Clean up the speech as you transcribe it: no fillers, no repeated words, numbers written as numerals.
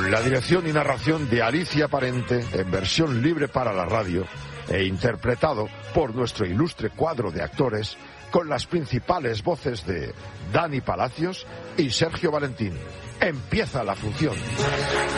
La dirección y narración de Alicia Parente, en versión libre para la radio, e interpretado por nuestro ilustre cuadro de actores, con las principales voces de Dani Palacios y Sergio Valentín. Empieza la función.